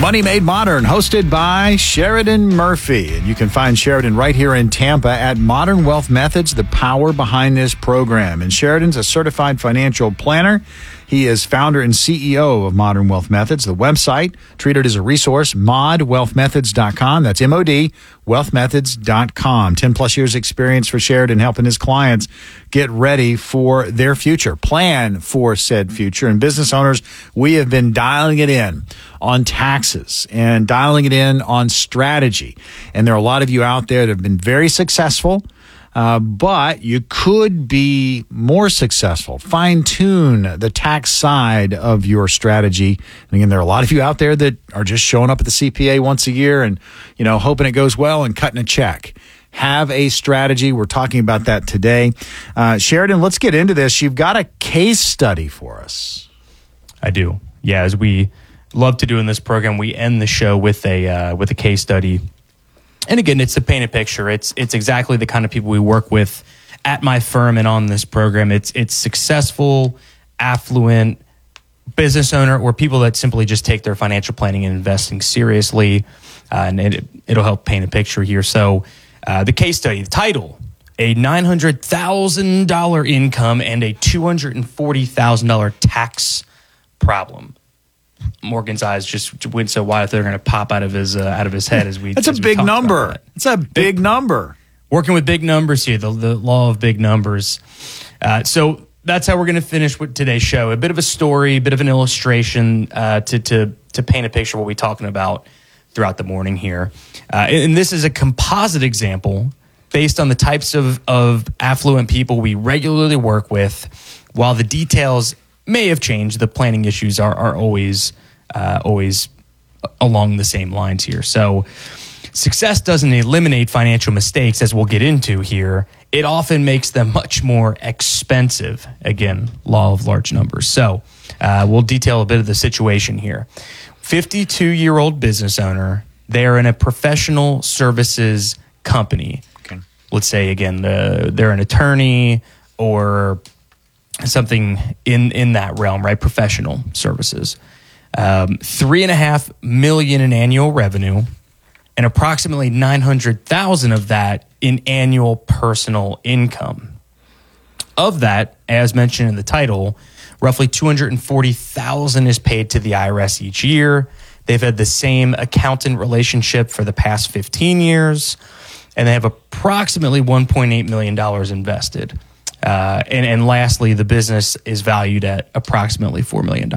Money Made Modern, hosted by Sheridan Murphy. And you can find Sheridan right here in Tampa at Modern Wealth Methods, the power behind this program. And Sheridan's a certified financial planner. He is founder and CEO of Modern Wealth Methods. The website, treat it as a resource, modwealthmethods.com. That's M-O-D, wealthmethods.com. 10 plus years experience for Sheridan helping his clients get ready for their future, plan for said future. And business owners, we have been dialing it in on taxes and dialing it in on strategy. And there are a lot of you out there that have been very successful. But you could be more successful. Fine-tune the tax side of your strategy. And again, there are a lot of you out there that are just showing up at the CPA once a year and, hoping it goes well and cutting a check. Have a strategy. We're talking about that today. Sheridan, let's get into this. You've got a case study for us. I do. Yeah, as we love to do in this program, we end the show with a case study. And again, it's to paint a picture. It's exactly the kind of people we work with at my firm and on this program. It's successful, affluent business owner or people that simply just take their financial planning and investing seriously. And it'll help paint a picture here. So the case study, the title, a $900,000 income and a $240,000 tax problem. Morgan's eyes just went so wide they're going to pop out of his head as we. That's a big number. It's a big number. Working with big numbers here, the law of big numbers. So that's how we're going to finish with today's show. A bit of a story, a bit of an illustration to paint a picture of what we're talking about throughout the morning here. And this is a composite example based on the types of affluent people we regularly work with. While the details may have changed, the planning issues are always along the same lines here. So success doesn't eliminate financial mistakes, as we'll get into here. It often makes them much more expensive. Again, law of large numbers. So we'll detail a bit of the situation here. 52-year-old business owner. They're in a professional services company. Okay. Let's say, again, they're an attorney or something in that realm, right? Professional services. $3.5 million in annual revenue and approximately $900,000 of that in annual personal income. Of that, as mentioned in the title, roughly $240,000 is paid to the IRS each year. They've had the same accountant relationship for the past 15 years, and they have approximately $1.8 million invested. And lastly, the business is valued at approximately $4 million.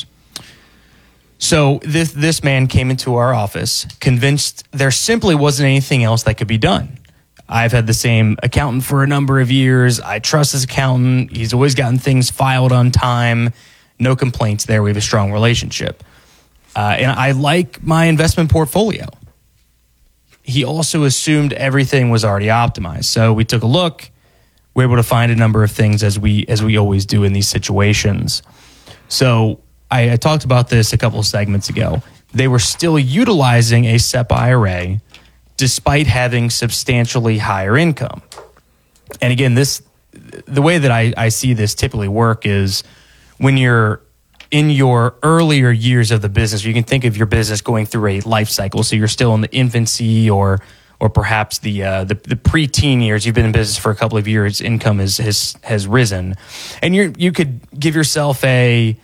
So this man came into our office convinced there simply wasn't anything else that could be done. I've had the same accountant for a number of years. I trust this accountant. He's always gotten things filed on time. No complaints there. We have a strong relationship. And I like my investment portfolio. He also assumed everything was already optimized. So we took a look. We're able to find a number of things as we always do in these situations. So I talked about this a couple of segments ago. They were still utilizing a SEP IRA despite having substantially higher income. And again, the way that I see this typically work is when you're in your earlier years of the business, you can think of your business going through a life cycle. So you're still in the infancy or perhaps the pre-teen years. You've been in business for a couple of years, income has risen, and you could give yourself a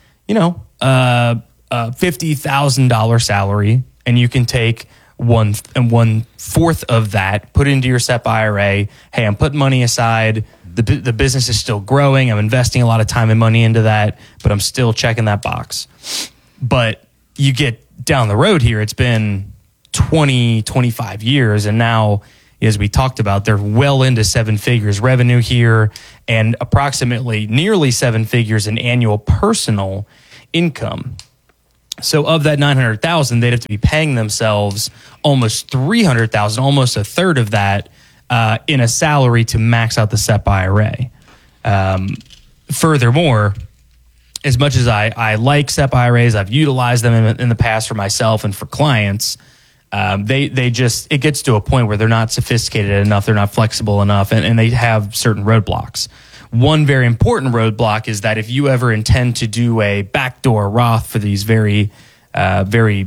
$50,000 salary, and you can take 1/4 of that, put it into your SEP IRA. Hey, I'm putting money aside. The business is still growing. I'm investing a lot of time and money into that, but I'm still checking that box. But you get down the road here, it's been 20, 25 years. And now, as we talked about, they're well into 7 figures revenue here and approximately nearly 7 figures in annual personal income. So of that $900,000, they'd have to be paying themselves almost $300,000, almost a third of that in a salary to max out the SEP IRA. Furthermore, as much as I like SEP IRAs, I've utilized them in the past for myself and for clients. It gets to a point where they're not sophisticated enough, they're not flexible enough, and they have certain roadblocks. One very important roadblock is that if you ever intend to do a backdoor Roth for these very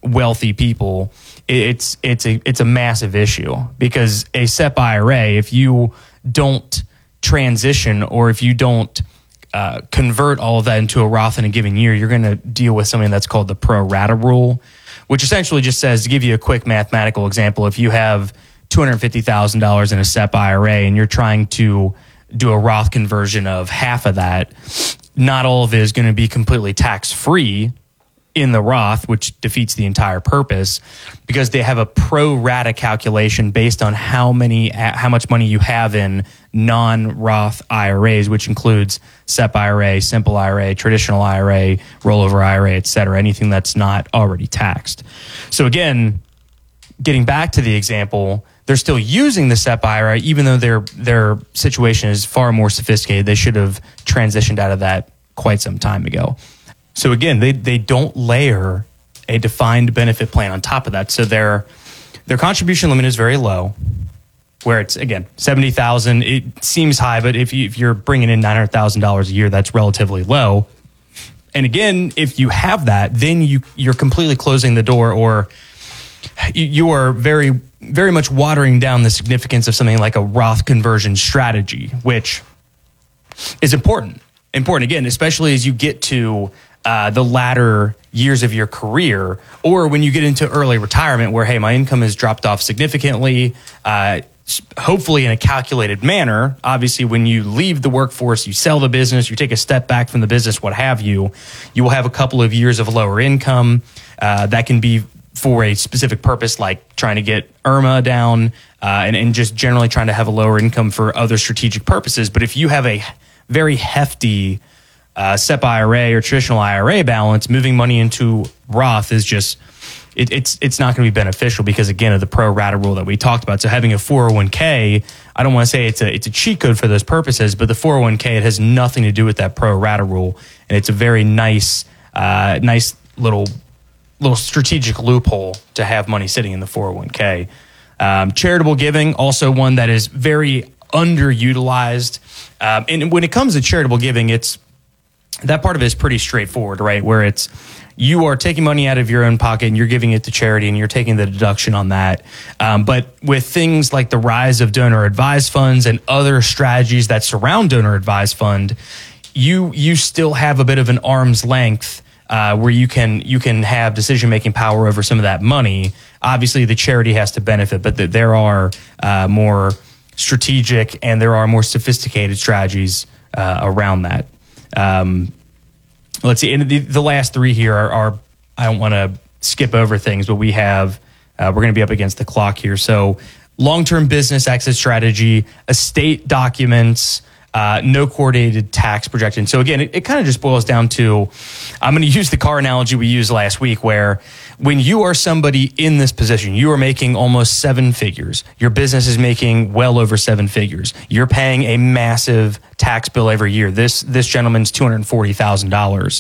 wealthy people, it's a massive issue, because a SEP IRA, if you don't transition, or if you don't convert all of that into a Roth in a given year, you're going to deal with something that's called the pro rata rule, which essentially just says, to give you a quick mathematical example, if you have $250,000 in a SEP IRA and you're trying to do a Roth conversion of half of that, not all of it is going to be completely tax-free in the Roth, which defeats the entire purpose, because they have a pro rata calculation based on how much money you have in non-Roth IRAs, which includes SEP IRA, simple IRA, traditional IRA, rollover IRA, et cetera, anything that's not already taxed. So again, getting back to the example, they're still using the SEP IRA, even though their situation is far more sophisticated. They should have transitioned out of that quite some time ago. So again, they don't layer a defined benefit plan on top of that. So their contribution limit is very low, where it's, again, $70,000. It seems high, but if you're bringing in $900,000 a year, that's relatively low. And again, if you have that, then you're completely closing the door, or you are very, very much watering down the significance of something like a Roth conversion strategy, which is important. Important, again, especially as you get to the latter years of your career, or when you get into early retirement, where, hey, my income has dropped off significantly, hopefully in a calculated manner. Obviously, when you leave the workforce, you sell the business, you take a step back from the business, what have you, you will have a couple of years of lower income. That can be for a specific purpose, like trying to get IRMA down, and just generally trying to have a lower income for other strategic purposes. But if you have a very hefty SEP IRA or traditional IRA balance, moving money into Roth is just, it's not going to be beneficial, because, again, of the pro rata rule that we talked about. So having a 401k, I don't want to say it's a cheat code for those purposes, but the 401k, it has nothing to do with that pro rata rule, and it's a very nice little strategic loophole to have money sitting in the 401k. Charitable giving, also one that is very underutilized. And when it comes to charitable giving, that part of it is pretty straightforward, right? Where it's, you are taking money out of your own pocket and you're giving it to charity, and you're taking the deduction on that. But with things like the rise of donor advised funds and other strategies that surround donor advised fund, you still have a bit of an arm's length where you can have decision-making power over some of that money. Obviously, the charity has to benefit, but there are more strategic and there are more sophisticated strategies around that. Let's see. And the last three here are I don't want to skip over things, but we're going to be up against the clock here. So long-term business exit strategy, estate documents, no coordinated tax projection. So again, it kind of just boils down to, I'm going to use the car analogy we used last week, where when you are somebody in this position, you are making almost seven figures. Your business is making well over seven figures. You're paying a massive tax bill every year. This gentleman's $240,000.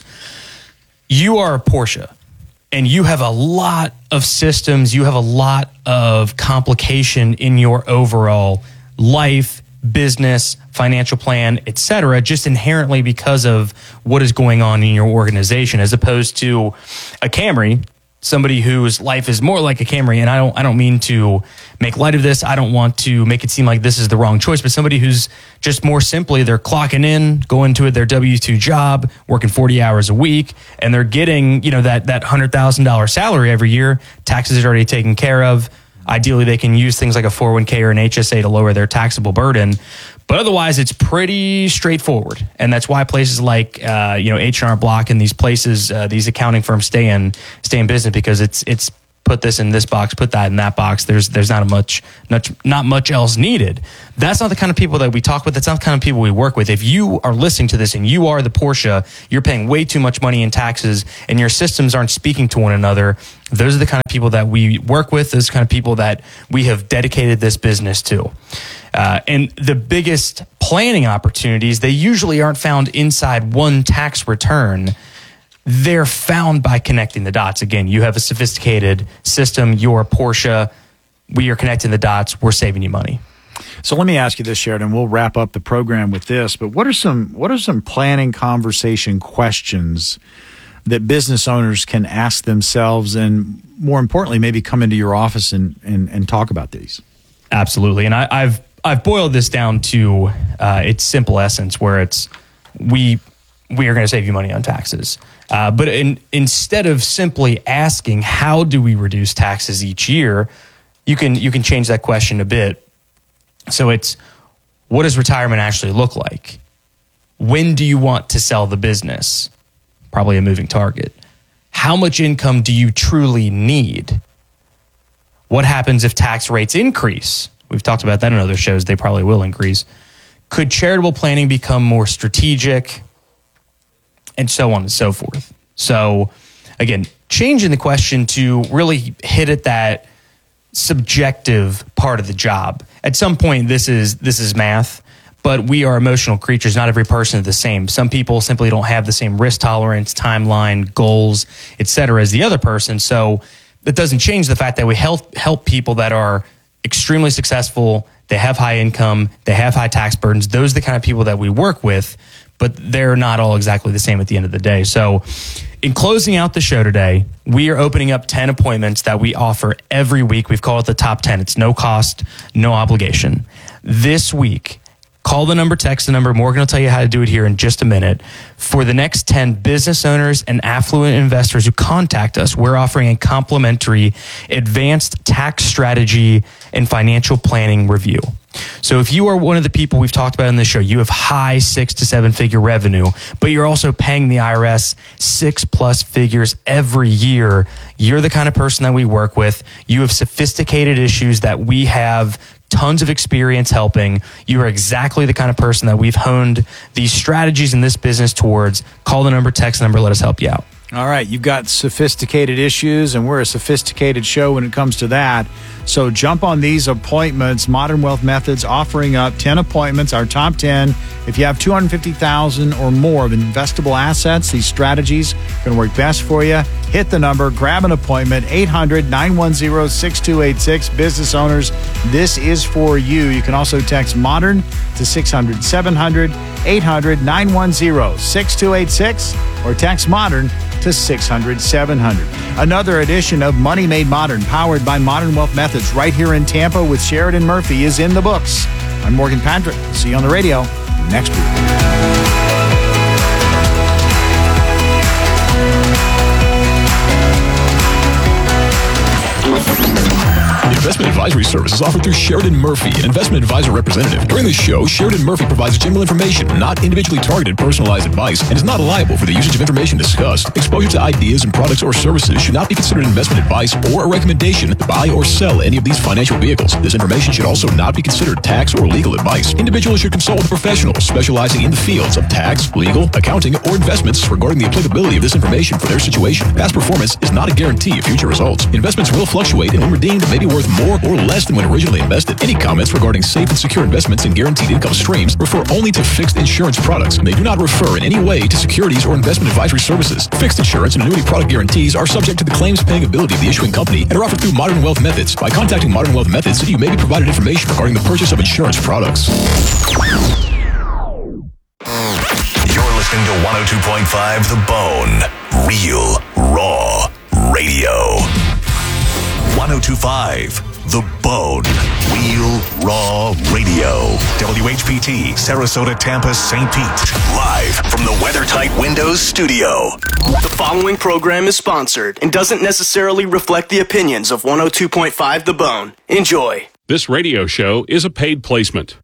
You are a Porsche, and you have a lot of systems. You have a lot of complication in your overall life, business, financial plan, et cetera, just inherently because of what is going on in your organization, as opposed to a Camry, somebody whose life is more like a Camry. And I don't mean to make light of this. I don't want to make it seem like this is the wrong choice, but somebody who's just more simply, they're clocking in, going to their W-2 job, working 40 hours a week, and they're getting, that $100,000 salary every year. Taxes are already taken care of. Ideally, they can use things like a 401k or an HSA to lower their taxable burden. But otherwise, it's pretty straightforward. And that's why places like H&R Block and these places, these accounting firms stay in business, because it's put this in this box, put that in that box. There's not much else needed. That's not the kind of people that we talk with. That's not the kind of people we work with. If you are listening to this and you are the Porsche, you're paying way too much money in taxes and your systems aren't speaking to one another, those are the kind of people that we work with. Those are the kind of people that we have dedicated this business to. And the biggest planning opportunities, they usually aren't found inside one tax return. They're found by connecting the dots. Again, you have a sophisticated system. You're a Porsche. We are connecting the dots. We're saving you money. So let me ask you this, Sheridan. We'll wrap up the program with this. But what are some planning conversation questions that business owners can ask themselves, and more importantly, maybe come into your office and talk about these? Absolutely. And I've boiled this down to its simple essence, where it's we are going to save you money on taxes. But instead of simply asking, how do we reduce taxes each year, you can change that question a bit. So it's, what does retirement actually look like? When do you want to sell the business? Probably a moving target. How much income do you truly need? What happens if tax rates increase? We've talked about that in other shows. They probably will increase. Could charitable planning become more strategic? And so on and so forth. So again, changing the question to really hit at that subjective part of the job. At some point, this is math, but we are emotional creatures. Not every person is the same. Some people simply don't have the same risk tolerance, timeline, goals, etc. as the other person. So that doesn't change the fact that we help people that are extremely successful. They have high income. They have high tax burdens. Those are the kind of people that we work with, but they're not all exactly the same at the end of the day. So in closing out the show today, we are opening up 10 appointments that we offer every week. We've called it the top 10. It's no cost, no obligation. This week, call the number, text the number. Morgan will tell you how to do it here in just a minute. For the next 10 business owners and affluent investors who contact us, we're offering a complimentary advanced tax strategy and financial planning review. So if you are one of the people we've talked about in this show, you have high 6 to 7 figure revenue, but you're also paying the IRS 6+ figures every year, you're the kind of person that we work with. You have sophisticated issues that we have tons of experience helping. You are exactly the kind of person that we've honed these strategies in this business towards. Call the number, text the number, let us help you out. All right, you've got sophisticated issues, and we're a sophisticated show when it comes to that. So jump on these appointments. Modern Wealth Methods offering up 10 appointments, our top 10. If you have $250,000 or more of investable assets, these strategies are going to work best for you. Hit the number, grab an appointment, 800-910-6286. Business owners, this is for you. You can also text MODERN to 600-700, 800-910-6286, or text MODERN to 600-700. Another edition of Money Made Modern, powered by Modern Wealth Methods, right here in Tampa with Sheridan Murphy, is in the books. I'm Morgan Patrick. See you on the radio next week. Investment advisory services offered through Sheridan Murphy, an investment advisor representative. During this show, Sheridan Murphy provides general information, not individually targeted personalized advice, and is not liable for the usage of information discussed. Exposure to ideas and products or services should not be considered investment advice or a recommendation to buy or sell any of these financial vehicles. This information should also not be considered tax or legal advice. Individuals should consult with professionals specializing in the fields of tax, legal, accounting, or investments regarding the applicability of this information for their situation. Past performance is not a guarantee of future results. Investments will fluctuate and when redeemed may be worth more or less than when originally invested. Any comments regarding safe and secure investments and guaranteed income streams refer only to fixed insurance products. They do not refer in any way to securities or investment advisory services. Fixed insurance and annuity product guarantees are subject to the claims paying ability of the issuing company and are offered through Modern Wealth Methods. By contacting Modern Wealth Methods, you may be provided information regarding the purchase of insurance products. You're listening to 102.5 The Bone. Real, raw radio. 102.5 The Bone. Real, raw radio. WHPT, Sarasota, Tampa, St. Pete. Live from the WeatherTight Windows studio. The following program is sponsored and doesn't necessarily reflect the opinions of 102.5 The Bone. Enjoy. This radio show is a paid placement.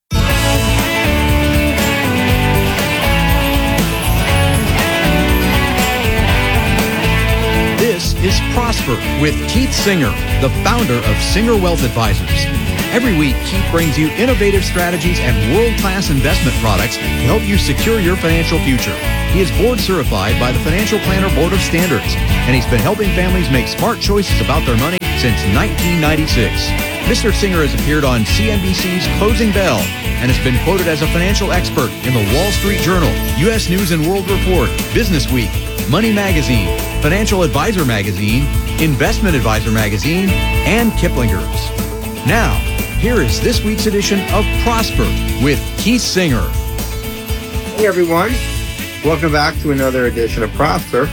This is Prosper with Keith Singer, the founder of Singer Wealth Advisors. Every week, Keith brings you innovative strategies and world-class investment products to help you secure your financial future. He is board certified by the Financial Planner Board of Standards, and he's been helping families make smart choices about their money since 1996. Mr. Singer has appeared on CNBC's Closing Bell and has been quoted as a financial expert in the Wall Street Journal, U.S. News and World Report, Business Week, Money Magazine, Financial Advisor Magazine, Investment Advisor Magazine, and Kiplinger's. Now, here is this week's edition of Prosper with Keith Singer. Hey everyone, welcome back to another edition of Prosper.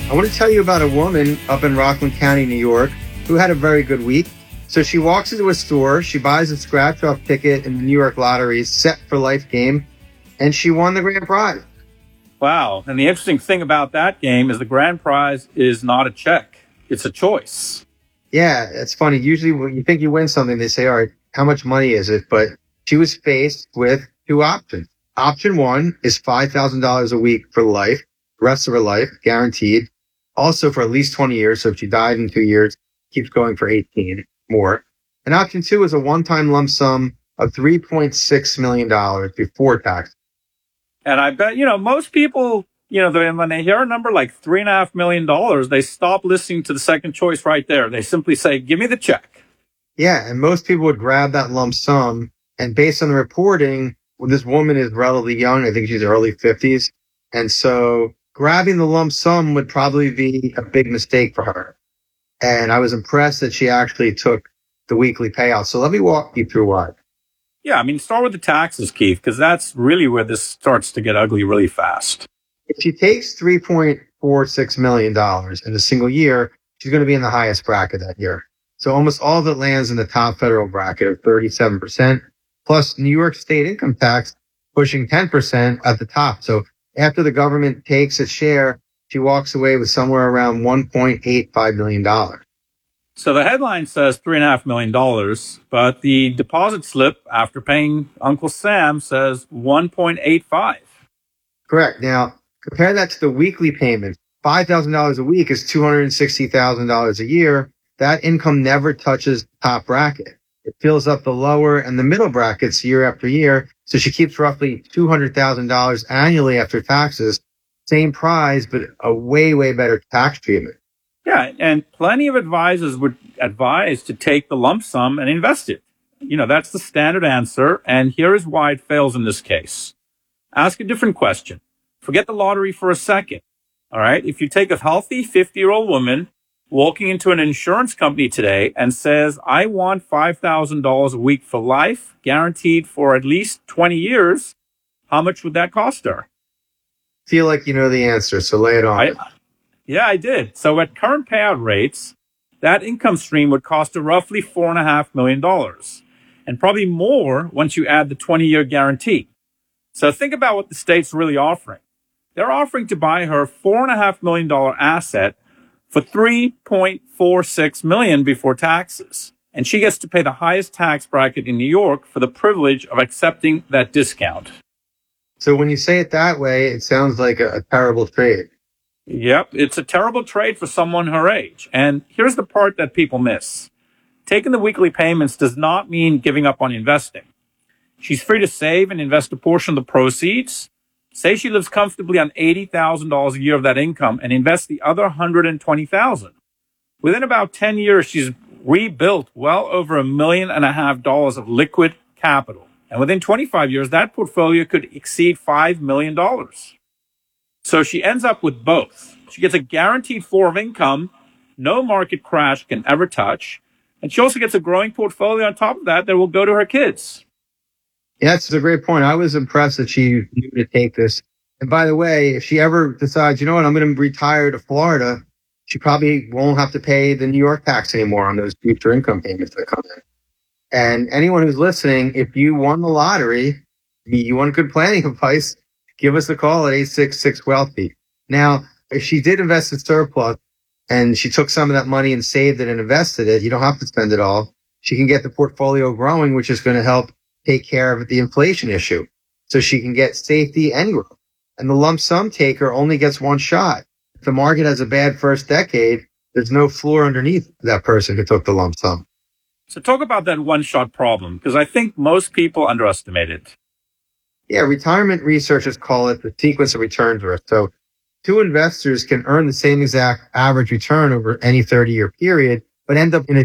I want to tell you about a woman up in Rockland County, New York, who had a very good week. So she walks into a store, she buys a scratch-off ticket in the New York Lottery's Set for Life game, and she won the grand prize. Wow. And the interesting thing about that game is the grand prize is not a check. It's a choice. Yeah, it's funny. Usually when you think you win something, they say, all right, how much money is it? But she was faced with two options. Option one is $5,000 a week for life, the rest of her life, guaranteed. Also for at least 20 years. So if she died in 2 years, keeps going for 18 more. And option two is a one-time lump sum of $3.6 million before tax. And I bet, most people, when they hear a number like $3.5 million, they stop listening to the second choice right there. They simply say, give me the check. Yeah. And most people would grab that lump sum. And based on the reporting, this woman is relatively young. I think she's early 50s. And so grabbing the lump sum would probably be a big mistake for her. And I was impressed that she actually took the weekly payout. So let me walk you through why. Yeah, start with the taxes, Keith, because that's really where this starts to get ugly really fast. If she takes $3.46 million in a single year, she's going to be in the highest bracket that year. So almost all of it lands in the top federal bracket of 37%, plus New York state income tax pushing 10% at the top. So after the government takes its share, she walks away with somewhere around $1.85 million. So the headline says $3.5 million, but the deposit slip after paying Uncle Sam says 1.85. Correct. Now, compare that to the weekly payment. $5,000 a week is $260,000 a year. That income never touches the top bracket. It fills up the lower and the middle brackets year after year. So she keeps roughly $200,000 annually after taxes. Same prize, but a way, way better tax treatment. Yeah, and plenty of advisors would advise to take the lump sum and invest it. That's the standard answer, and here is why it fails in this case. Ask a different question. Forget the lottery for a second, all right? If you take a healthy 50-year-old woman walking into an insurance company today and says, I want $5,000 a week for life, guaranteed for at least 20 years, how much would that cost her? Feel like you know the answer, so lay it on. Yeah, I did. So at current payout rates, that income stream would cost her roughly $4.5 million, and probably more once you add the 20-year guarantee. So think about what the state's really offering. They're offering to buy her $4.5 million asset for $3.46 million before taxes. And she gets to pay the highest tax bracket in New York for the privilege of accepting that discount. So when you say it that way, it sounds like a terrible trade. Yep, it's a terrible trade for someone her age. And here's the part that people miss. Taking the weekly payments does not mean giving up on investing. She's free to save and invest a portion of the proceeds. Say she lives comfortably on $80,000 a year of that income and invests the other $120,000. Within about 10 years, she's rebuilt well over $1.5 million of liquid capital. And within 25 years, that portfolio could exceed $5 million. So she ends up with both. She gets a guaranteed floor of income no market crash can ever touch. And she also gets a growing portfolio on top of that will go to her kids. Yeah, that's a great point. I was impressed that she knew to take this. And by the way, if she ever decides, I'm going to retire to Florida, she probably won't have to pay the New York tax anymore on those future income payments that come in. And anyone who's listening, if you won the lottery, you want good planning advice, give us a call at 866-WEALTHY. Now, if she did invest in surplus and she took some of that money and saved it and invested it, you don't have to spend it all. She can get the portfolio growing, which is going to help take care of the inflation issue. So she can get safety and growth. And the lump sum taker only gets one shot. If the market has a bad first decade, there's no floor underneath that person who took the lump sum. So talk about that one-shot problem, because I think most people underestimate it. Yeah, retirement researchers call it the sequence of returns risk. So two investors can earn the same exact average return over any 30-year period, but end up in a